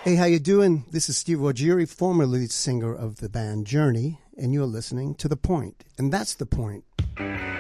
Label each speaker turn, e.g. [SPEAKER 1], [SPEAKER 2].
[SPEAKER 1] Hey, how you doing? This is Steve Ruggieri, former lead singer of the band Journey, and you're listening to The Point. And that's the point.